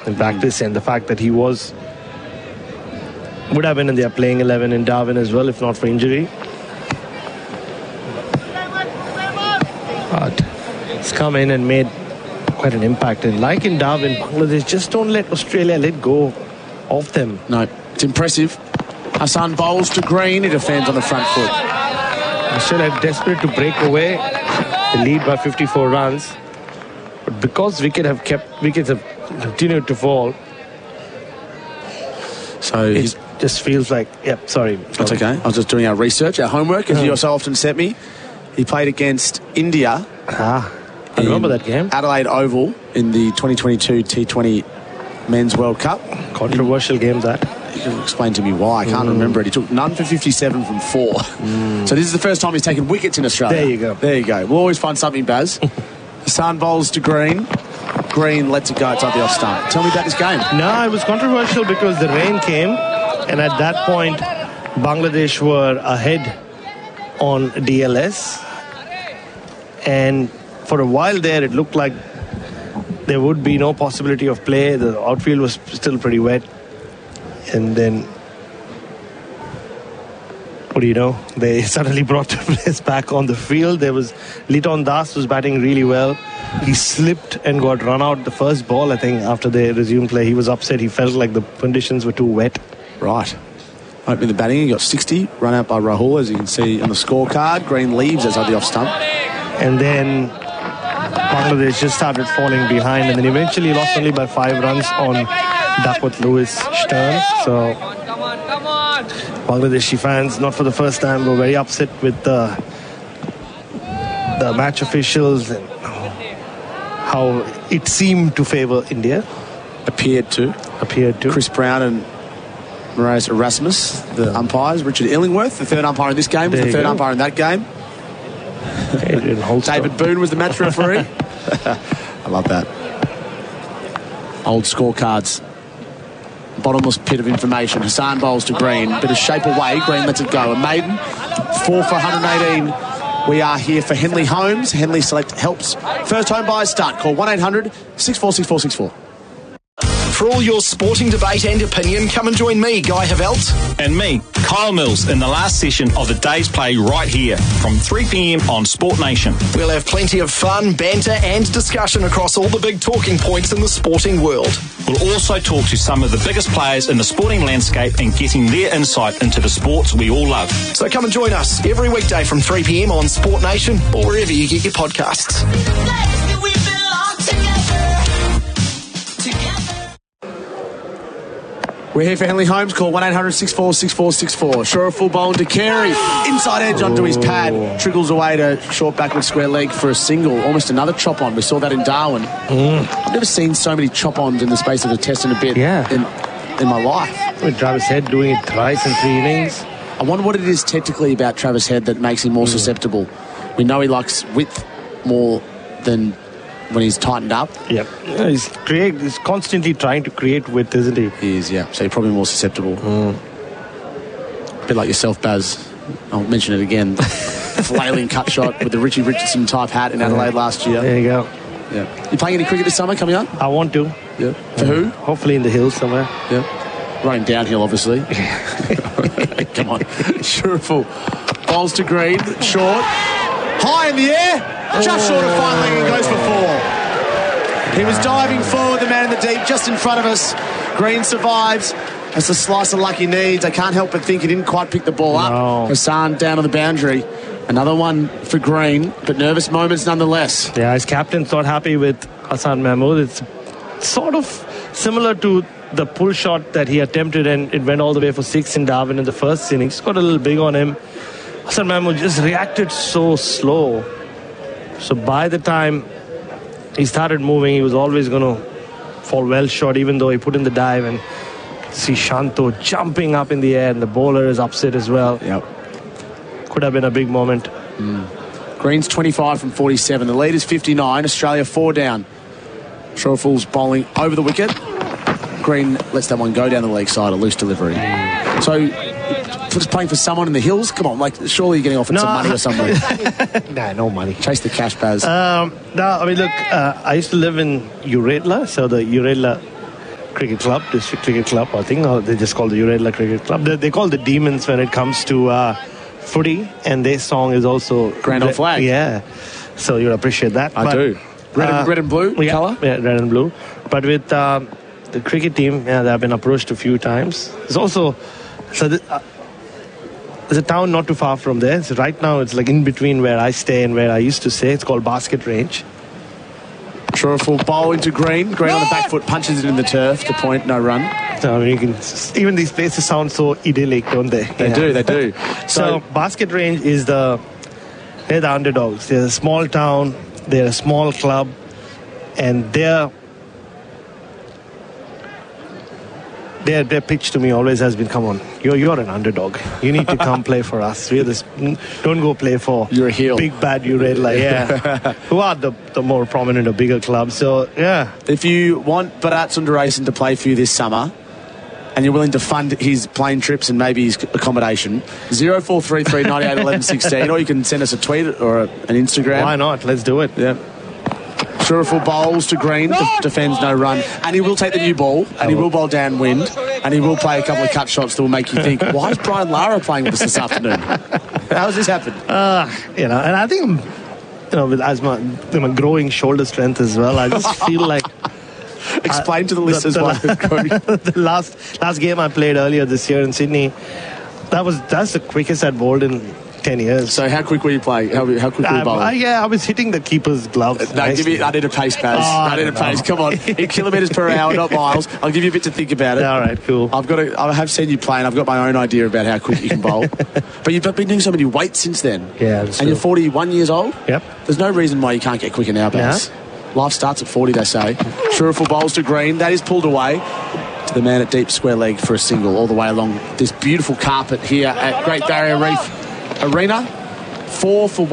in practice, and the fact that he would have been in their playing 11 in Darwin as well, if not for injury. But he's come in and made quite an impact. And like in Darwin, Bangladesh just don't let Australia let go of them. No, it's impressive. Hassan bowls to Green. He defends on the front foot. Australia desperate to break away. They lead by 54 runs. But because wickets have continued to fall, so it just feels like, sorry. That's okay. I was just doing our research, our homework, as you so often set me. He played against India. I remember that game. Adelaide Oval in the 2022 T20 Men's World Cup. Controversial game, that. You can explain to me why. I can't remember it. He took none for 57 from 4. So this is the first time he's taken wickets in Australia. There you go. There you go. We'll always find something, Baz. Hassan bowls to Green. Green lets it go outside the off stump. Tell me about this game. No, it was controversial because the rain came, and at that point, Bangladesh were ahead on DLS. And for a while there, it looked like there would be no possibility of play. The outfield was still pretty wet. And then, what do you know? They suddenly brought the players back on the field. There was Liton Das was batting really well. He slipped and got run out the first ball, I think, after they resumed play. He was upset. He felt like the conditions were too wet. Right. Opening the batting, he got 60, run out by Rahul, as you can see on the scorecard. Green leaves outside the off stump. And then Bangladesh just started falling behind, and then eventually lost only by 5 runs on Duckworth Lewis Stern. So Bangladeshi fans, not for the first time, were very upset with the match officials and how it seemed to favour India. Appeared to. Chris Brown and Marius Erasmus, the umpires. Richard Illingworth, the third umpire in this game, was the third umpire in that game. David Boone was the match referee. I love that. Old scorecards. Bottomless pit of information. Hassan bowls to Green. Bit of shape away. Green lets it go. A maiden. 4 for 118. We are here for Henley Homes. Henley Select helps first home buyers start. Call 1-800-646464. For all your sporting debate and opinion, come and join me, Guy Havelt. And me, Kyle Mills, in the last session of the day's play right here from 3 p.m. on Sport Nation. We'll have plenty of fun, banter and discussion across all the big talking points in the sporting world. We'll also talk to some of the biggest players in the sporting landscape and getting their insight into the sports we all love. So come and join us every weekday from 3 p.m. on Sport Nation or wherever you get your podcasts. We're here for Henley Homes. Call 1-800-646464. Sure, a full bowl to Carey. Inside edge onto his pad. Trickles away to short backward square leg for a single. Almost another chop on. We saw that in Darwin. I've never seen so many chop ons in the space of a test and a bit in my life. With Travis Head doing it thrice in 3 innings. I wonder what it is technically about Travis Head that makes him more susceptible. We know he likes width more than when he's tightened up. Yep. Yeah, he's constantly trying to create width, isn't he? He is, yeah. So you're probably more susceptible. A bit like yourself, Baz. I'll mention it again. Flailing cut shot with the Richie Richardson type hat in Adelaide last year. There you go. Yeah. You playing any cricket this summer coming up? I want to. Yeah. For who? Hopefully in the hills somewhere. Yeah. Running downhill, obviously. Come on. Shurufu bowls to Green. Short. High in the air. Just short of fine leg and goes for 4. He was diving forward, the man in the deep, just in front of us. Green survives. That's a slice of luck he needs. I can't help but think he didn't quite pick the ball up. Hassan down on the boundary. Another one for Green, but nervous moments nonetheless. Yeah, his captain's not happy with Hassan Mahmood. It's sort of similar to the pull shot that he attempted, and it went all the way for 6 in Darwin in the first innings. Got a little big on him. Hassan Mahmood just reacted so slow. So by the time he started moving, he was always going to fall well short, even though he put in the dive. And see Shanto jumping up in the air, and the bowler is upset as well. Yep. Could have been a big moment. Green's 25 from 47. The lead is 59. Australia 4 down. Shoreful's bowling over the wicket. Green lets that one go down the leg side, a loose delivery. So, just playing for someone in the hills? Come on, surely you're getting offered some money or something. Nah, no money. Chase the cash, Baz. No, I mean, look, I used to live in Uredla, so the Uredla cricket club, district cricket club, I think, or they just call the Uredla Cricket Club. They call the Demons when it comes to footy, and their song is also Grand Old Flag. Yeah, so you'll appreciate that. I do. Red and blue colour? Yeah, red and blue. But with the cricket team, they have been approached a few times. There's also... there's a town not too far from there. So right now, it's like in between where I stay and where I used to stay. It's called Basket Range. True or full bowl into Green. Green on the back foot punches it in the turf to point, no run. So you can, even these places sound so idyllic, don't they? They do. So Basket Range is they're the underdogs. They're a small town. They're a small club, and their pitch to me always has been, come on, you're an underdog. You need to come play for us. We're this. Don't go play for you're a heel. Big bad Uredla, yeah. Who are the more prominent or bigger clubs. So, yeah. If you want Bharat Sundaresan to play for you this summer, and you're willing to fund his plane trips and maybe his accommodation, 0433 98 11 16, or you can send us a tweet or an Instagram. Why not? Let's do it. Yeah. Shuriful bowls to Green, defends no run, and he will take the new ball, and he will bowl downwind, and he will play a couple of cut shots that will make you think, why is Brian Lara playing with us this afternoon? How has this happened? And I think, with asthma, my growing shoulder strength as well, I just feel like... Explain to the listeners why. The last game I played earlier this year in Sydney, that's the quickest I'd bowled in 10 years. So how quick were you playing? How quick were you bowling? I was hitting the keeper's gloves. No, I need a pace, Paz. I need a pace. Come on. In kilometres per hour, not miles. I'll give you a bit to think about it. All right, cool. I have seen you play, and I've got my own idea about how quick you can bowl. But you've been doing so many weights since then. Yeah, and you're 41 years old? Yep. There's no reason why you can't get quicker now, Paz. Yeah. Life starts at 40, they say. Shuriful bowls to Green. That is pulled away to the man at deep square leg for a single all the way along this beautiful carpet here at Great Barrier Reef Arena. 4 for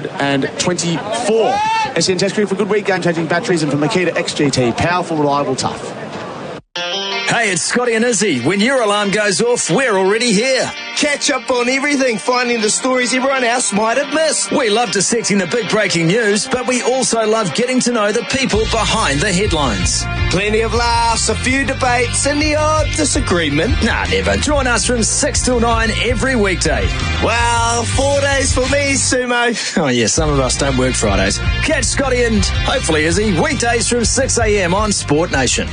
124. SEN Test Cricket for good week, game-changing batteries, and from Makita XGT. Powerful, reliable, tough. Hey, it's Scotty and Izzy. When your alarm goes off, we're already here. Catch up on everything, finding the stories everyone else might have missed. We love dissecting the big breaking news, but we also love getting to know the people behind the headlines. Plenty of laughs, a few debates, and the odd disagreement. Nah, never. Join us from 6 till 9 every weekday. Well, 4 days for me, Sumo. Oh, yeah, some of us don't work Fridays. Catch Scotty and hopefully Izzy weekdays from 6 a.m. on Sport Nation.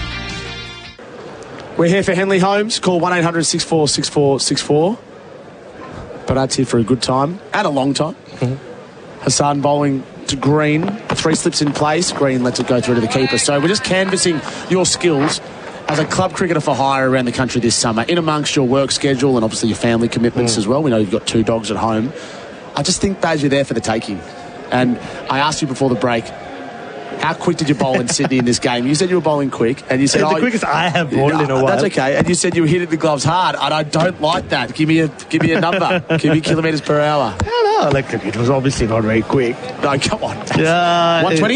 We're here for Henley Homes. Call 1-800-64-64-64. Bharat's here for a good time and a long time. Mm-hmm. Hassan bowling to Green. 3 slips in place. Green lets it go through to the keeper. So we're just canvassing your skills as a club cricketer for hire around the country this summer, in amongst your work schedule and obviously your family commitments as well. We know you've got 2 dogs at home. I just think, Baz, you're there for the taking. And I asked you before the break, how quick did you bowl in Sydney in this game? You said you were bowling quick, and you said the quickest I have bowled in a while. That's okay. And you said you were hitting the gloves hard, and I don't like that. Give me a number. Give me kilometres per hour. I don't know. Like, it was obviously not very quick. No, come on. 120.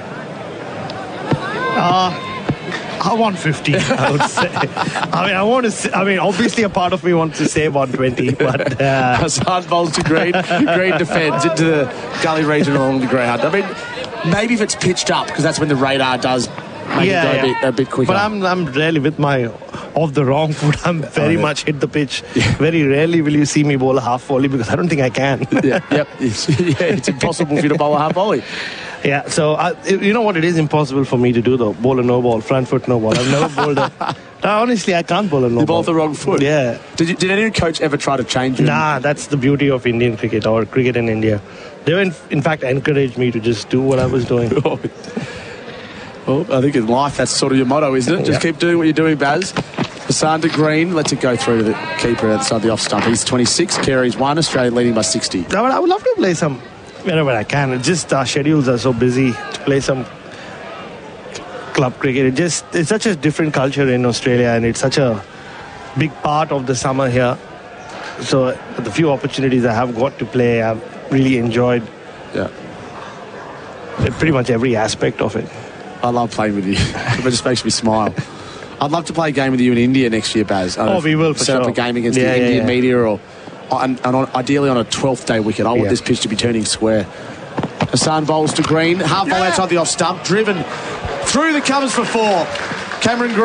150, I would say. Obviously a part of me wants to say 120, but... Hassan bowls to Green. Green defends into the gully region along the ground. I mean, maybe if it's pitched up, because that's when the radar does make it go a bit quicker. But I'm rarely with my off the wrong foot. I'm very much hit the pitch. Yeah. Very rarely will you see me bowl a half volley, because I don't think I can. It's impossible for you to bowl a half volley. Yeah, so you know what it is impossible for me to do though? Bowl a no ball, front foot no ball. I've never bowled a... honestly, I can't bowl a no ball. You bowled the wrong foot? Yeah. Did any coach ever try to change you? Nah, that's the beauty of Indian cricket or cricket in India. They in fact encouraged me to just do what I was doing. Well, I think in life that's sort of your motto, isn't it? Just keep doing what you're doing, Baz. Hassan to Green, lets it go through to the keeper outside the off stump. He's 26, carries 1, Australia leading by 60. I would love to play some whenever I can. It's just our schedules are so busy to play some club cricket. It's such a different culture in Australia, and it's such a big part of the summer here. So the few opportunities I have got to play, I've really enjoyed pretty much every aspect of it. I love playing with you. It just makes me smile. I'd love to play a game with you in India next year, Baz. We will, for set sure. Up a game against the Indian media, or ideally on a 12th day wicket. I want this pitch to be turning square. Hassan bowls to Green. Half ball outside the off stump. Driven through the covers for 4. Cameron Green.